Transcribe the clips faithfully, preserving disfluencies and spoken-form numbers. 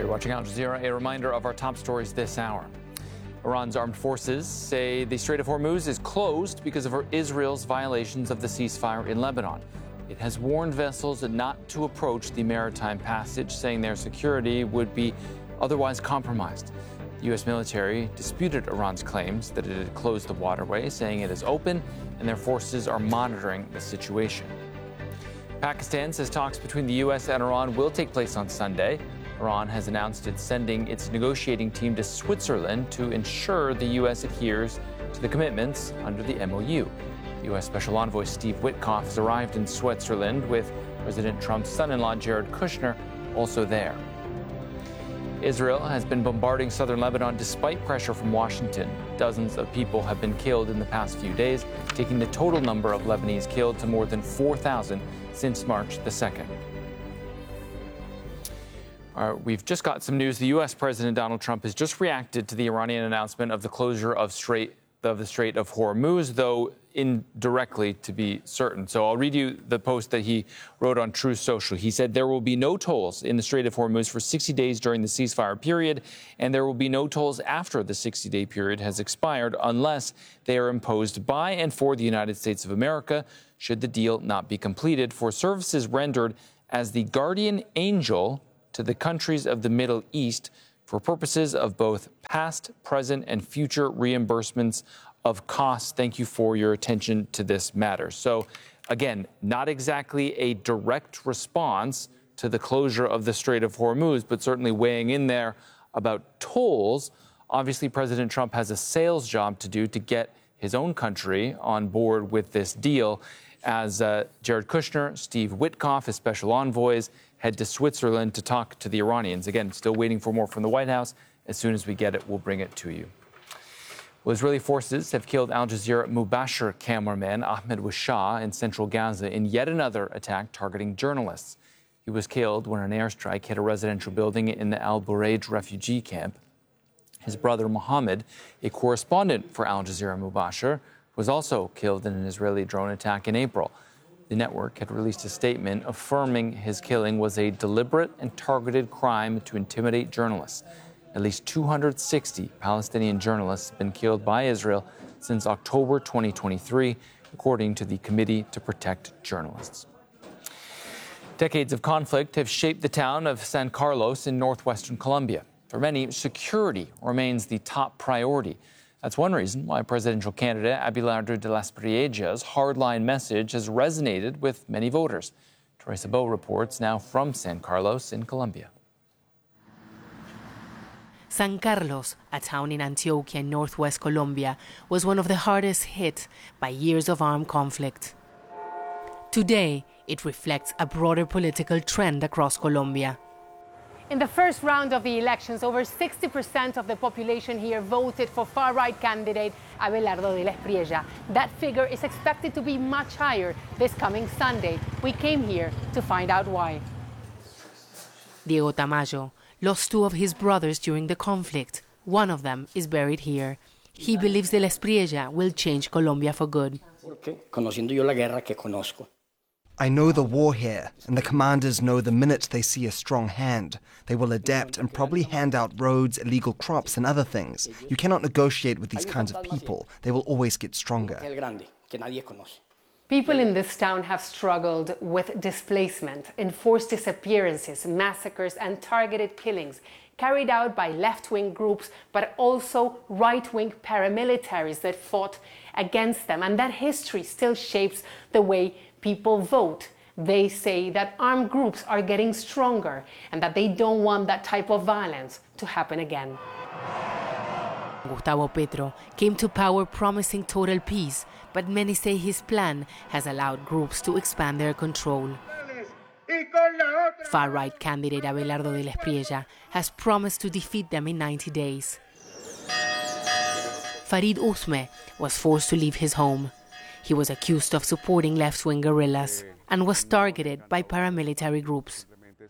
You're watching Al Jazeera. A reminder of our top stories this hour. Iran's armed forces say the Strait of Hormuz is closed because of Israel's violations of the ceasefire in Lebanon. It has warned vessels not to approach the maritime passage, saying their security would be otherwise compromised. The U S military disputed Iran's claims that it had closed the waterway, saying it is open and their forces are monitoring the situation. Pakistan says talks between the U S and Iran will take place on Sunday. Iran has announced it's sending its negotiating team to Switzerland to ensure the U S adheres to the commitments under the M O U. U S Special Envoy Steve Witkoff has arrived in Switzerland with President Trump's son-in-law Jared Kushner also there. Israel has been bombarding southern Lebanon despite pressure from Washington. Dozens of people have been killed in the past few days, taking the total number of Lebanese killed to more than four thousand since March the second. Uh, we've just got some news. The U S President Donald Trump has just reacted to the Iranian announcement of the closure of, Strait, of the Strait of Hormuz, though indirectly, to be certain. So I'll read you the post that he wrote on Truth Social. He said, there will be no tolls in the Strait of Hormuz for sixty days during the ceasefire period, and there will be no tolls after the sixty-day period has expired unless they are imposed by and for the United States of America, should the deal not be completed, for services rendered as the guardian angel to the countries of the Middle East for purposes of both past, present, and future reimbursements of costs. Thank you for your attention to this matter. So, again, not exactly a direct response to the closure of the Strait of Hormuz, but certainly weighing in there about tolls. Obviously, President Trump has a sales job to do to get his own country on board with this deal, as uh, Jared Kushner, Steve Witkoff, his special envoys, head to Switzerland to talk to the Iranians. Again, still waiting for more from the White House. As soon as we get it, we'll bring it to you. Well, Israeli forces have killed Al Jazeera Mubasher cameraman Ahmed Wishah in central Gaza in yet another attack targeting journalists. He was killed when an airstrike hit a residential building in the Al Bureij refugee camp. His brother Mohammed, a correspondent for Al Jazeera Mubasher, was also killed in an Israeli drone attack in April. The network had released a statement affirming his killing was a deliberate and targeted crime to intimidate journalists. At least two hundred sixty Palestinian journalists have been killed by Israel since October twenty twenty-three, according to the Committee to Protect Journalists. Decades of conflict have shaped the town of San Carlos in northwestern Colombia. For many, security remains the top priority. That's one reason why presidential candidate Abelardo de las Priella's hardline message has resonated with many voters. Teresa Bo reports now from San Carlos in Colombia. San Carlos, a town in Antioquia in northwest Colombia, was one of the hardest hit by years of armed conflict. Today, it reflects a broader political trend across Colombia. In the first round of the elections, over sixty percent of the population here voted for far-right candidate Abelardo de las Priella. That figure is expected to be much higher this coming Sunday. We came here to find out why. Diego Tamayo lost two of his brothers during the conflict. One of them is buried here. He believes de las Priella will change Colombia for good. Conociendo yo la guerra que conozco. I know the war here, and the commanders know the minute they see a strong hand, they will adapt and probably hand out roads, illegal crops, and other things. You cannot negotiate with these kinds of people. They will always get stronger. People in this town have struggled with displacement, enforced disappearances, massacres, and targeted killings carried out by left-wing groups, but also right-wing paramilitaries that fought against them. And that history still shapes the way people vote. They say that armed groups are getting stronger and that they don't want that type of violence to happen again. Gustavo Petro came to power promising total peace, but many say his plan has allowed groups to expand their control. Far-right candidate Abelardo de las Priella has promised to defeat them in ninety days. Farid Usme was forced to leave his home. He was accused of supporting left-wing guerrillas and was targeted by paramilitary groups.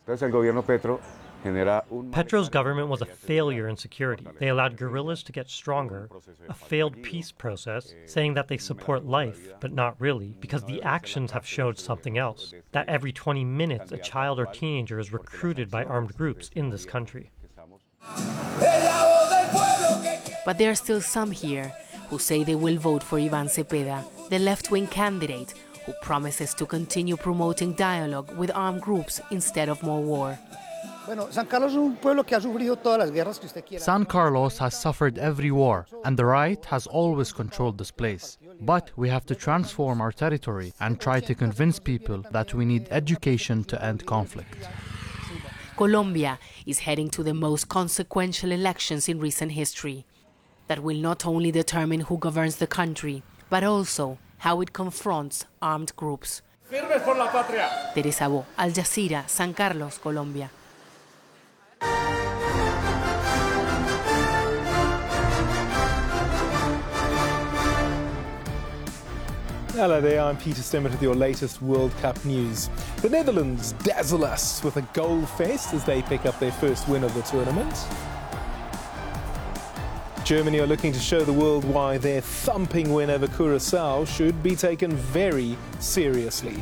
Petro's government was a failure in security. They allowed guerrillas to get stronger, a failed peace process, saying that they support life, but not really, because the actions have showed something else, that every twenty minutes a child or teenager is recruited by armed groups in this country. But there are still some here who say they will vote for Iván Cepeda, the left-wing candidate who promises to continue promoting dialogue with armed groups instead of more war. San Carlos has suffered every war, and the right has always controlled this place. But we have to transform our territory and try to convince people that we need education to end conflict. Colombia is heading to the most consequential elections in recent history that will not only determine who governs the country, but also how it confronts armed groups. Teresa Bo, Al Jazeera, San Carlos, Colombia. Hello there, I'm Peter Stemmert with your latest World Cup news. The Netherlands dazzle us with a goal fest as they pick up their first win of the tournament. Germany are looking to show the world why their thumping win over Curaçao should be taken very seriously.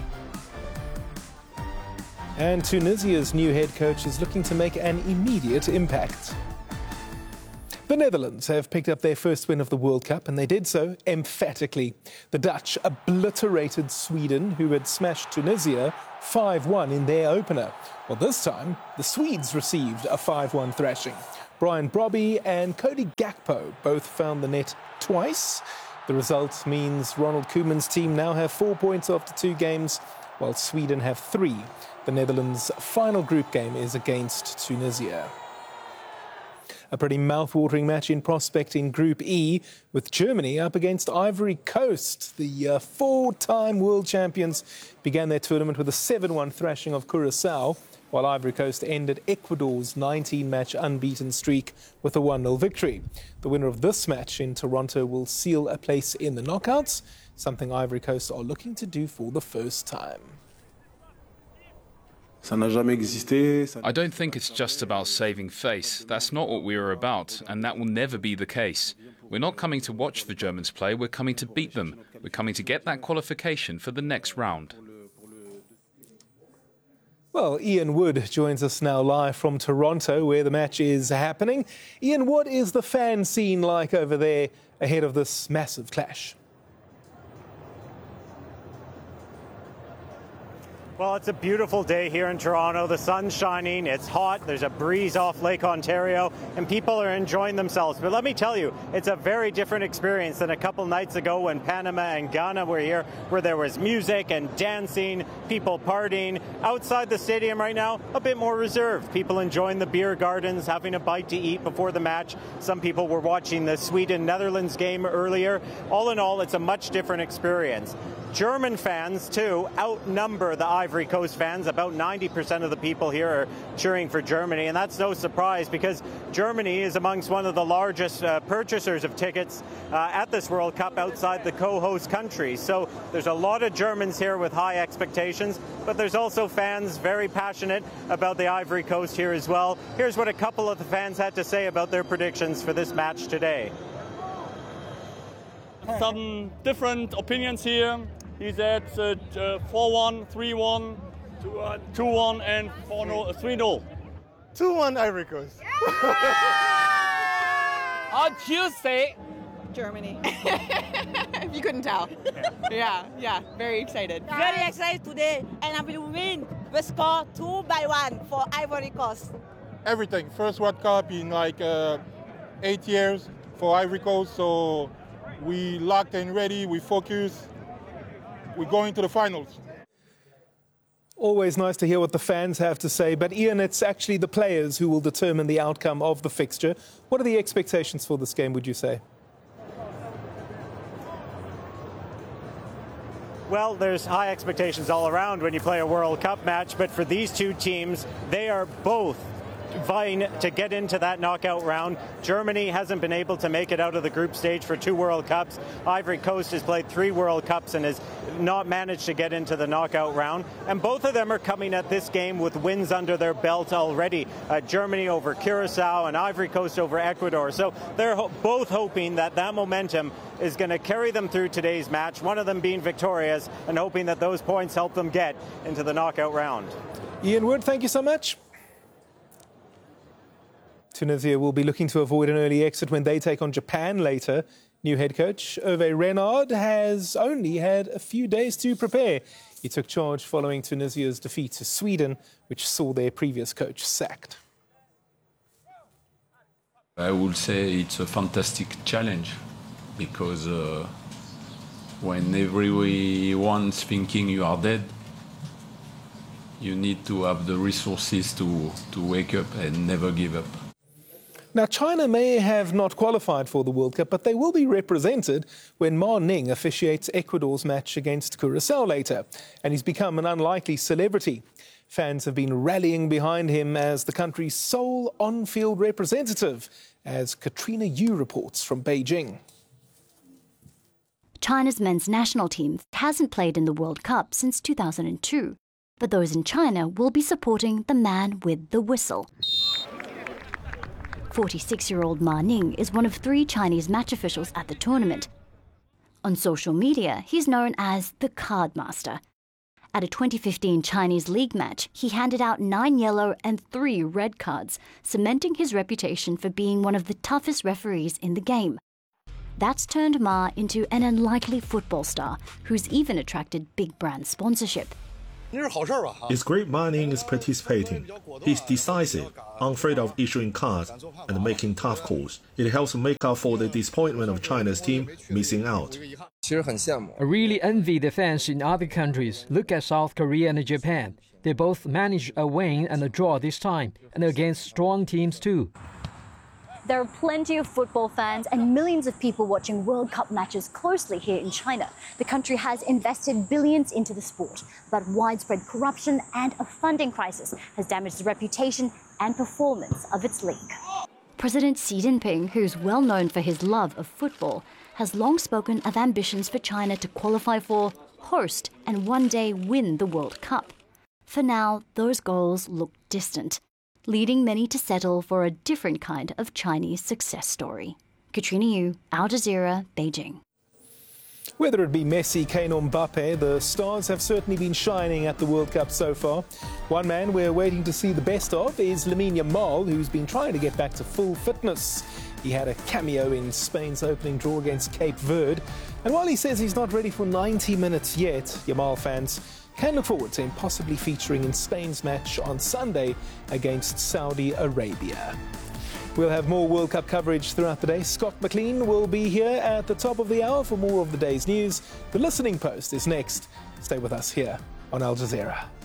And Tunisia's new head coach is looking to make an immediate impact. The Netherlands have picked up their first win of the World Cup, and they did so emphatically. The Dutch obliterated Sweden, who had smashed Tunisia five one in their opener. Well, this time, the Swedes received a five one thrashing. Brian Brobby and Cody Gakpo both found the net twice. The result means Ronald Koeman's team now have four points after two games, while Sweden have three. The Netherlands' final group game is against Tunisia. A pretty mouth-watering match in prospect in Group E, with Germany up against Ivory Coast. The uh, four-time world champions began their tournament with a seven one thrashing of Curaçao, while Ivory Coast ended Ecuador's nineteen-match unbeaten streak with a one nil victory. The winner of this match in Toronto will seal a place in the knockouts, something Ivory Coast are looking to do for the first time. I don't think it's just about saving face. That's not what we are about, and that will never be the case. We're not coming to watch the Germans play, we're coming to beat them. We're coming to get that qualification for the next round. Well, Ian Wood joins us now live from Toronto, where the match is happening. Ian, what is the fan scene like over there ahead of this massive clash? Well, it's a beautiful day here in Toronto. The sun's shining, it's hot, there's a breeze off Lake Ontario, and people are enjoying themselves. But let me tell you, it's a very different experience than a couple nights ago when Panama and Ghana were here, where there was music and dancing, people partying. Outside the stadium right now, a bit more reserved. People enjoying the beer gardens, having a bite to eat before the match. Some people were watching the Sweden-Netherlands game earlier. All in all, it's a much different experience. German fans, too, outnumber the Ivory Coast fans. About ninety percent of the people here are cheering for Germany, and that's no surprise because Germany is amongst one of the largest uh, purchasers of tickets uh, at this World Cup outside the co-host country. So there's a lot of Germans here with high expectations, but there's also fans very passionate about the Ivory Coast here as well. Here's what a couple of the fans had to say about their predictions for this match today. Some different opinions here. He said four one, three one, two one, and three nil. two one Ivory Coast. On Tuesday, Germany. If you couldn't tell. Yeah, yeah, very excited. Very excited today, and I will win. We score two by one for Ivory Coast. Everything. First World Cup in like uh, eight years for Ivory Coast, so we locked and ready, we focus. We're going to the finals. Always nice to hear what the fans have to say, but Ian, it's actually the players who will determine the outcome of the fixture. What are the expectations for this game, would you say? Well, there's high expectations all around when you play a World Cup match, but for these two teams, they are both vying to get into that knockout round. Germany hasn't been able to make it out of the group stage for two World Cups. Ivory Coast has played three World Cups and has not managed to get into the knockout round. And both of them are coming at this game with wins under their belt already. Uh, Germany over Curaçao and Ivory Coast over Ecuador. So they're ho- both hoping that that momentum is going to carry them through today's match, one of them being victorious, and hoping that those points help them get into the knockout round. Ian Wood, thank you so much. Tunisia will be looking to avoid an early exit when they take on Japan later. New head coach Hervé Renard has only had a few days to prepare. He took charge following Tunisia's defeat to Sweden, which saw their previous coach sacked. I would say it's a fantastic challenge because uh, when everyone's thinking you are dead, you need to have the resources to, to wake up and never give up. Now, China may have not qualified for the World Cup, but they will be represented when Ma Ning officiates Ecuador's match against Curaçao later, and he's become an unlikely celebrity. Fans have been rallying behind him as the country's sole on-field representative, as Katrina Yu reports from Beijing. China's men's national team hasn't played in the World Cup since two thousand two, but those in China will be supporting the man with the whistle. forty-six-year-old Ma Ning is one of three Chinese match officials at the tournament. On social media, he's known as the Card Master. At a twenty fifteen Chinese league match, he handed out nine yellow and three red cards, cementing his reputation for being one of the toughest referees in the game. That's turned Ma into an unlikely football star, who's even attracted big brand sponsorship. It's great Ma Ning is participating. He's decisive, unafraid of issuing cards and making tough calls. It helps make up for the disappointment of China's team missing out. I really envy the fans in other countries. Look at South Korea and Japan. They both managed a win and a draw this time, and against strong teams too. There are plenty of football fans and millions of people watching World Cup matches closely here in China. The country has invested billions into the sport, but widespread corruption and a funding crisis has damaged the reputation and performance of its league. President Xi Jinping, who's well known for his love of football, has long spoken of ambitions for China to qualify for, host, and one day win the World Cup. For now, those goals look distant, leading many to settle for a different kind of Chinese success story. Katrina Yu, Al Jazeera, Beijing. Whether it be Messi, Kane or Mbappe, the stars have certainly been shining at the World Cup so far. One man we're waiting to see the best of is Lamine Yamal, who's been trying to get back to full fitness. He had a cameo in Spain's opening draw against Cape Verde. And while he says he's not ready for ninety minutes yet, Yamal fans can look forward to him possibly featuring in Spain's match on Sunday against Saudi Arabia. We'll have more World Cup coverage throughout the day. Scott McLean will be here at the top of the hour for more of the day's news. The Listening Post is next. Stay with us here on Al Jazeera.